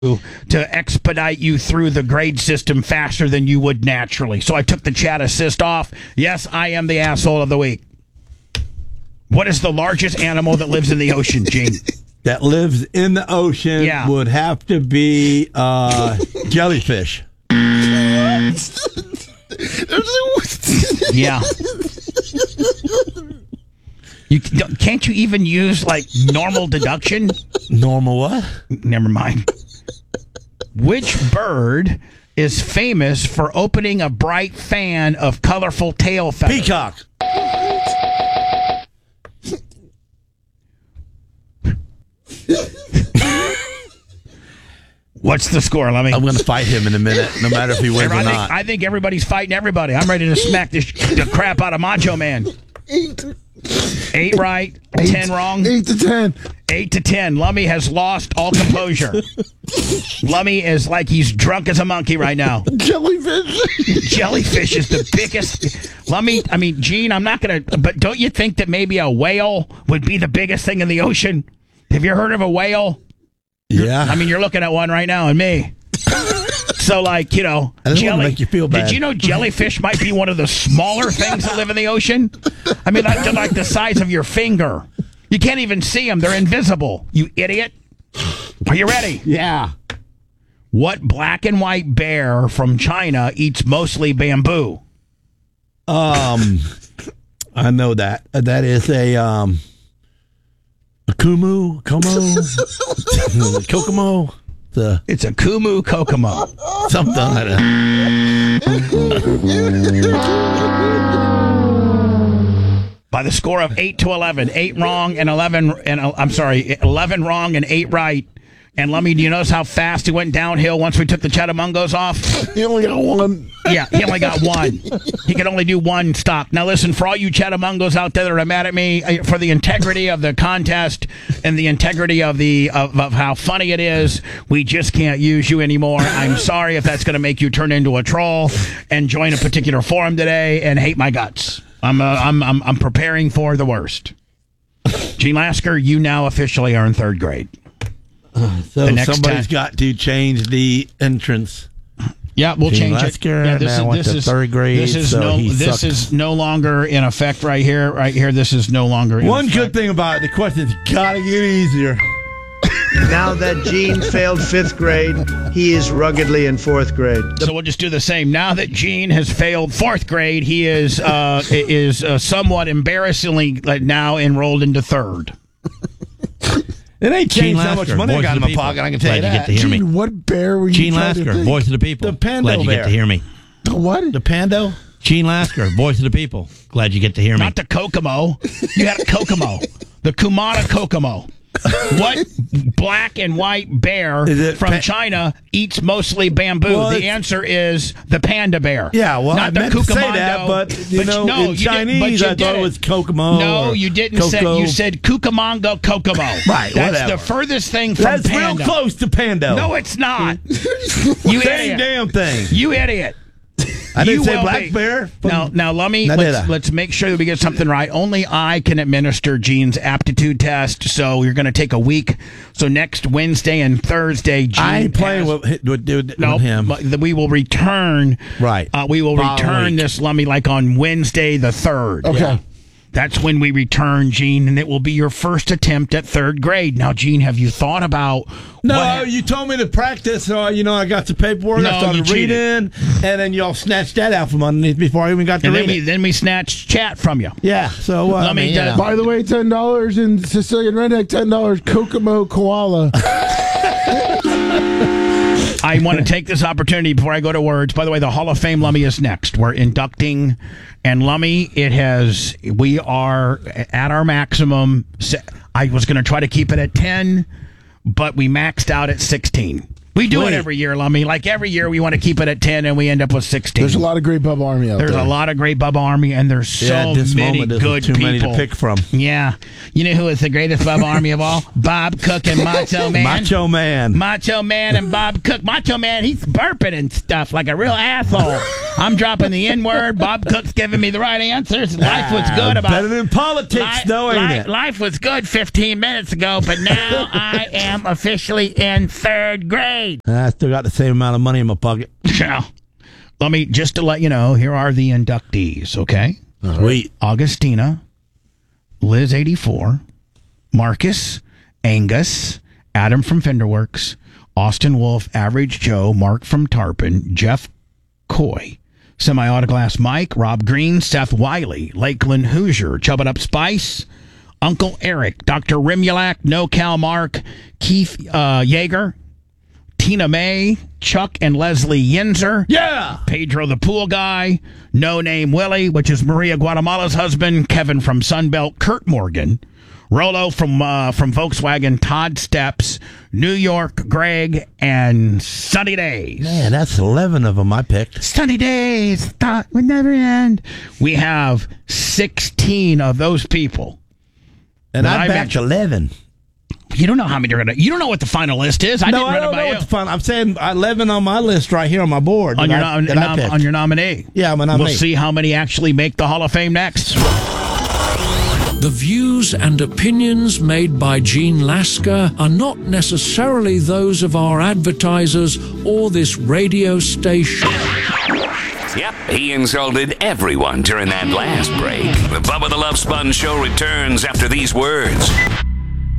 to expedite you through the grade system faster than you would naturally. So I took the chat assist off. Yes, I am the asshole of the week. What is the largest animal that lives in the ocean, Gene? That lives in the ocean would have to be jellyfish. Yeah. Can't you even use like normal deduction? Normal what? Never mind. Which bird is famous for opening a bright fan of colorful tail feathers? Peacock. What's the score, Lemmy? I'm going to fight him in a minute, no matter if he wins or not. I think everybody's fighting everybody. I'm ready to smack the crap out of Macho Man. 8 right, 10 wrong. 8 to 10. 8 to 10. Lummy has lost all composure. Lummy is like he's drunk as a monkey right now. Jellyfish. Jellyfish is the biggest. Lummy, I mean, Gene, I'm not going to, but don't you think that maybe a whale would be the biggest thing in the ocean? Have you heard of a whale? Yeah. I mean, you're looking at one right now and me. So, like, you know, I don't want to make you feel bad. Did you know jellyfish might be one of the smaller things that live in the ocean? I mean, they're like the size of your finger. You can't even see them. They're invisible. You idiot. Are you ready? Yeah. What black and white bear from China eats mostly bamboo? I know that. That is a Kumu, Kokomo. It's a Kumu Kokomo. Something like that. By the score of 8 to 11, 8 wrong and 11, and I'm sorry, 11 wrong and 8 right. And Lummy, do you notice how fast he went downhill once we took the Chattamungos off? He only got one. Yeah, he only got one. He could only do one stop. Now listen, for all you Chattamungos out there that are mad at me, for the integrity of the contest and the integrity of of how funny it is, we just can't use you anymore. I'm sorry if that's going to make you turn into a troll and join a particular forum today and hate my guts. I'm preparing for the worst. Gene Lasker, you now officially are in 3rd grade. So somebody's got to change the entrance. Yeah, we'll Gene change Lasker, it. Yeah, this is 3rd grade. This is no longer in effect right here. Right here, this is no longer in One effect. good thing about it, the questions got to get easier. Now that Gene failed 5th grade, he is ruggedly in 4th grade. So we'll just do the same. Now that Gene has failed 4th grade, he is somewhat embarrassingly now enrolled into 3rd. It ain't changed how much Lasker, money I voice got of in the my people. pocket. I can tell you Glad you that. get to hear me. Gene, what bear were you Gene trying to Lasker, think? voice of the people. The Pando Glad you bear. get to hear me. The what? The Pando? Gene Lasker, voice of the people. Glad you get to hear me. Not the Kokomo. You had a Kokomo. The Kumada Kokomo. What black and white bear from China eats mostly bamboo? Well, the answer is the panda bear. Yeah, well, not I the meant to say Cucamondo, that, but, no, in Chinese, I thought it was Kokomo. No, you didn't say. You said Cucamongo Kokomo. Right, That's whatever. the furthest thing from That's panda. real close to Pando. No, it's not. You Same idiot. damn thing. You idiot. I didn't You say will black be. bear. Now, Lummy, I did. let's make sure that we get something right. Only I can administer Gene's aptitude test, so you're going to take a week. So next Wednesday and Thursday, Gene I ain't playing with him. We will return. Right. We will Following return week. this, Lummy, like on Wednesday the 3rd. Okay. Yeah. That's when we return, Gene, and it will be your first attempt at 3rd grade. Now, Gene, have you thought about... No, you told me to practice. So, I got the paperwork. No, I started you reading, cheated. and then y'all snatched that out from underneath before I even got to And read it. then we snatched chat from you. Yeah, so Let me By the way, $10 in Sicilian Redneck, $10 Kokomo Koala. I want to take this opportunity before I go to words. By the way, the Hall of Fame Lummy is next. We're inducting, and Lummy, we are at our maximum. I was going to try to keep it at 10, but we maxed out at 16. We do it every year, Lummy. Like every year, we want to keep it at 10, and we end up with 16. There's a lot of great Bubba Army out there. There's a lot of great Bubba Army, and there's so many good too people. many to pick from. Yeah. You know who is the greatest Bubba Army of all? Bob Cook and Macho Man. Macho Man. Macho Man and Bob Cook. Macho Man, he's burping and stuff like a real asshole. I'm dropping the N-word. Bob Cook's giving me the right answers. Life was good about better than politics, though, ain't it? Life was good 15 minutes ago, but now I am officially in 3rd grade. I still got the same amount of money in my pocket. Yeah. Just to let you know, here are the inductees, okay? Sweet. Augustina, Liz 84, Marcus, Angus, Adam from Fenderworks, Austin Wolf, Average Joe, Mark from Tarpon, Jeff Coy, Semi-Autoglass Mike, Rob Green, Seth Wiley, Lakeland Hoosier, Chub It Up Spice, Uncle Eric, Dr. Rimulak, No Cal Mark, Keith Yeager, Tina May, Chuck and Leslie Yinzer, Pedro the Pool Guy, No Name Willie, which is Maria Guatemala's husband, Kevin from Sunbelt, Kurt Morgan, Rolo from Volkswagen, Todd Steps, New York, Greg, and Sunny Days. Man, that's 11 of them I picked. Sunny Days, thought would never end. We have 16 of those people. And I backed 11. You don't know how many they're going to... You don't know what the final list is. I didn't know what the final... I'm saying 11 on my list right here on my board. On your nominee. Yeah, I'm a nominee. We'll see how many actually make the Hall of Fame next. The views and opinions made by Gene Lasker are not necessarily those of our advertisers or this radio station. Yep, he insulted everyone during that last break. The Bubba the Love Sponge Show returns after these words.